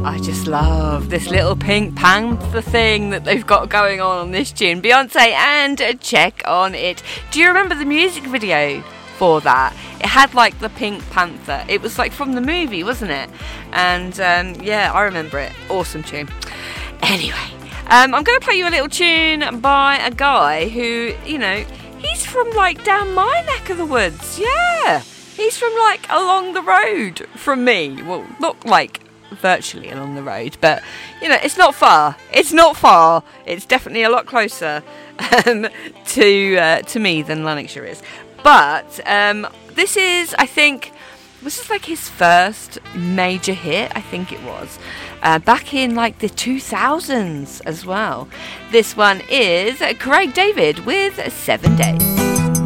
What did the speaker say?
I just love this little Pink Panther thing that they've got going on this tune. Beyonce and Check on It. Do you remember the music video for that? It had like the Pink Panther. It was like from the movie, wasn't it? And yeah, I remember it. Awesome tune. Anyway, I'm going to play you a little tune by a guy who, you know, he's from like down my neck of the woods. Yeah, he's from like along the road from me. Well, not like virtually along the road, but you know, it's not far. It's definitely a lot closer to me than Lanarkshire is. But this is like his first major hit. I think it was back in like the 2000s as well. This one is Craig David with 7 Days.